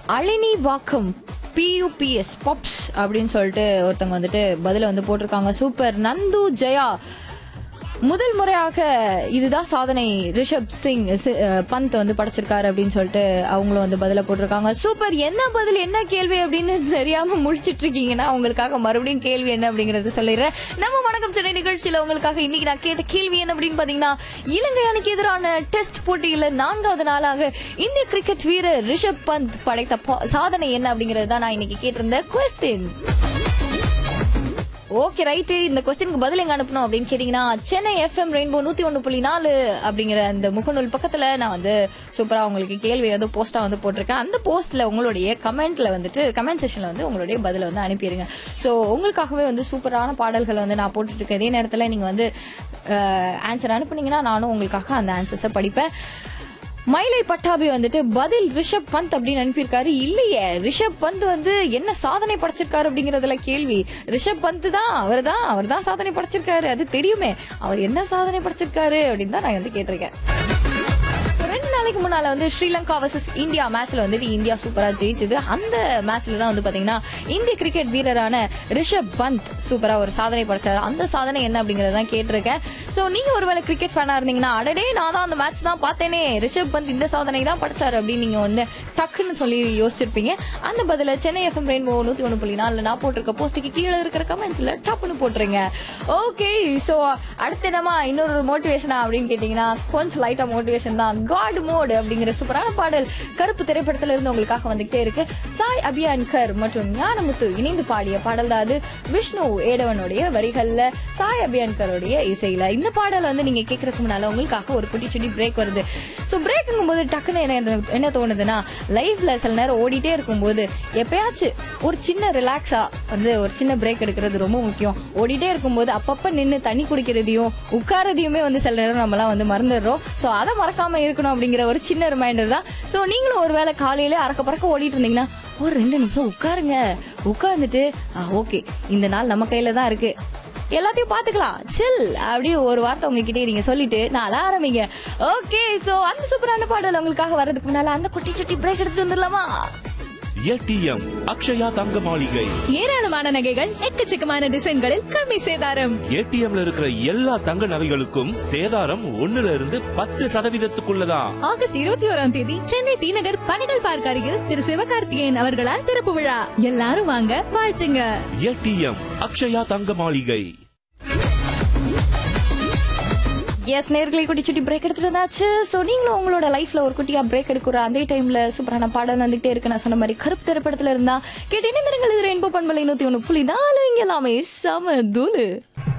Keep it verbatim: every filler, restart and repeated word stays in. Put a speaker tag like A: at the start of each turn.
A: அழினி வாக்கம் பியூபிஎஸ் பாப்ஸ் அப்படின்னு சொல்லிட்டு ஒருத்தவங்க வந்துட்டு பதில வந்து போட்டிருக்காங்க. சூப்பர். நந்து ஜெயா முதல் முறையாக இதுதான் சாதனை ரிஷப் சிங் பந்த் வந்து படைச்சிருக்காரு அப்படின்னு சொல்லிட்டு அவங்களும் வந்து பதில போட்டிருக்காங்க. சூப்பர். என்ன பதில் என்ன கேள்வி அப்படின்னு தெரியாம முடிச்சிட்டு இருக்கீங்கன்னா உங்களுக்காக மறுபடியும் கேள்வி என்ன அப்படிங்கறது சொல்லிடுறேன். நம்ம வணக்கம் சென்னை நிகழ்ச்சியில உங்களுக்காக இன்னைக்கு நான் கேட்ட கேள்வி என்ன அப்படின்னு பாத்தீங்கன்னா, இலங்கை அணிக்கு எதிரான டெஸ்ட் போட்டியில நான்காவது நாளாக இந்திய கிரிக்கெட் வீரர் ரிஷப் பந்த் படைத்த சாதனை என்ன அப்படிங்கறது தான் நான் இன்னைக்கு கேட்டிருந்தேன் குவெஸ்டின். Okay right. இந்த கொஸ்டினுக்கு பதில் எங்க அனுப்பணும் அப்படின்னு கேட்டீங்கன்னா, சென்னை எஃப்எம் ரெயின்போ நூத்தி ஒன்னு புள்ளி நாலு அப்படிங்கிற அந்த முகநூல் பக்கத்துல நான் வந்து சூப்பரா உங்களுக்கு கேள்வி வந்து போஸ்டா வந்து போட்டிருக்கேன். அந்த போஸ்ட்ல உங்களுடைய கமெண்ட்ல வந்துட்டு கமெண்ட் செக்ஷன்ல வந்து உங்களுடைய பதில வந்து அனுப்பிடுங்க. ஸோ உங்களுக்காகவே வந்து சூப்பரான பாடல்களை வந்து நான் போட்டுட்டு இருக்கேன். இதே நேரத்துல நீங்க வந்து ஆன்சர் அனுப்புனீங்கன்னா நானும் உங்களுக்காக அந்த ஆன்சர்ஸை படிப்பேன். மயிலை பட்டாபி வந்துட்டு பதில் ரிஷப் பந்த் அப்படின்னு அனுப்பியிருக்காரு. இல்லையே, ரிஷப் பந்த் வந்து என்ன சாதனை படைச்சிருக்காரு அப்படிங்கறதுல கேள்வி. ரிஷப் பந்த் தான் அவர் தான் அவர் தான் சாதனை படைச்சிருக்காரு, அது தெரியுமே. அவர் என்ன சாதனை படைச்சிருக்காரு அப்படின்னு தான் நான் வந்து கேட்டிருக்கேன். ரெண்டு நாளைக்கு முன்னால வந்து ஸ்ரீலங்கா வர்சஸ் இந்தியா மேட்ச்ல வந்துட்டு இந்தியா சூப்பரா ஜெயிச்சது. அந்த மேட்ச்ல தான் வந்து பாத்தீங்கன்னா இந்திய கிரிக்கெட் வீரரான ரிஷப் பந்த் சூப்பரா ஒரு சாதனை படைச்சாரு. அந்த சாதனை என்ன அப்படிங்கறதான் கேட்டிருக்கேன். சோ நீங்க ஒருவேளை கிரிக்கெட் ஃபேனா இருந்தீங்கன்னா, அடடே நான் தான் அந்த மேட்ச் தான் பார்த்தேனே, ரிஷப் பந்த் இந்த சாதனை தான் படைச்சாரு அப்படின்னு நீங்க வந்து டக்குன்னு சொல்லி யோசிச்சிருப்பீங்க. அந்த பதில சென்னை எஃப்எம் ரெயின்போ நூத்தி ஒன்னு புள்ளி நாலுல நான் போட்டிருக்க போஸ்டுக்கு கீழே இருக்கிற கமெண்ட்ஸ்ல டப்புன்னு போட்டுருங்க. ஓகே. சோ அடுத்து என்னமா இன்னொரு மோட்டிவேஷனா அப்படின்னு கேட்டீங்கன்னா, கொஞ்சம் லைட்டா மோட்டிவேஷன் தான். காட் மோட் அப்படிங்கிற சூப்பரான பாடல் கருப்பு திரைப்படத்துல இருந்து உங்களுக்காக வந்துகிட்டே இருக்கு. சாய் அபியான்கர் மற்றும் ஞானமுத்து இணைந்து பாடிய பாடல் தான் அது. விஷ்ணு ஏடவனுடைய வரிகள்ல, சாய் அபியான்கருடைய இசையில. இந்த பாடல் வந்து நீங்க கேட்கறதுக்கு முன்னால உங்களுக்காக ஒரு குட்டி சுட்டி பிரேக் வருது. சோ பிரேக்குங்கும் போது டக்குன்னு என்ன என்ன தோணுதுன்னா, லைஃப்ல சில நேரம் ஓடிட்டே இருக்கும்போது எப்பயாச்சும் ஒரு சின்ன ரிலாக்ஸா வந்து ஒரு சின்ன பிரேக் எடுக்கிறது ரொம்ப முக்கியம். ஓடிட்டே இருக்கும்போது அப்பப்ப நின்று தண்ணி குடிக்கிறதையும் உட்காரதையுமே வந்து சில நேரம் நம்மளாம் வந்து மறந்துடுறோம். சோ அதை மறக்காம இருக்கணும் அப்படிங்கிற ஒரு சின்ன ரிமைண்டர் தான். சோ நீங்களும் ஒருவேளை காலையில அறக்க பறக்க ஓடிட்டு இருந்தீங்கன்னா ஒரு ரெண்டு நிமிஷம் உட்காருங்க. உட்கார்ந்துட்டு ஓகே இந்த நாள் நம்ம கையில தான் இருக்கு, எல்லாத்தையும் பாத்துக்கலாம், சில் அப்படின்னு ஒரு வார்த்தை உங்ககிட்டே நீங்க சொல்லிட்டு நாள ஆரம்பிங்க. ஓகே. சோ அந்த சூப்பரான பாடல் உங்களுக்காக வர்றதுக்கு முன்னால அந்த குட்டி சுட்டி பிரேக் எடுத்து வந்துடலாமா?
B: ஏடிஎம் அக்ஷயா தங்க மாளிகை.
C: ஏராளமான நகைகள், எக்கச்சக்கமான டிசைன்களில் கம்மி சேதாரம்.
B: ஏடிஎம்ல இருக்கிற எல்லா தங்க நகைகளுக்கும் சேதாரம் ஒண்ணுல இருந்து பத்து சதவீதத்துக்குள்ளதான்.
C: ஆகஸ்ட் இருபத்தி ஓராம் தேதி சென்னை டி நகர் பணிகள் பார்க் அருகில் திரு சிவகார்த்திகேயன் அவர்களால் திறப்பு விழா. எல்லாரும் வாங்க, வாழ்த்துங்க.
B: ஏடிஎம் அக்ஷயா தங்க மாளிகை.
A: எஸ் நேர்களை குட்டி சுட்டி பிரேக் எடுத்துட்டு வந்தாச்சு. சோ நீங்களும் உங்களோட லைஃப்ல ஒரு குட்டியா பிரேக் எடுக்கிற அதே டைம்ல சூப்பரான பாடல் வந்துகிட்டே இருக்கு. நான் சொன்ன மாதிரி கருப்பு திரைப்படத்துல இருந்தா கேட்டு ரெயின்போ பண்பலை நூத்தி ஒண்ணு புள்ளி நாலு இங்க எல்லாமே சம தூளு.